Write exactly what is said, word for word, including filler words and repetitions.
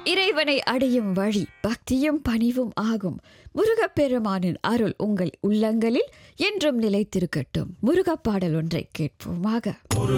இறைவனை அடையும் வழி பக்தியும் பணிவும் ஆகும். முருகப்பெருமானின் அருள் உங்கள் உள்ளங்களில் என்றும் நிலைத்திருக்கட்டும். முருகப் பாடல் ஒன்றை கேட்போமாக.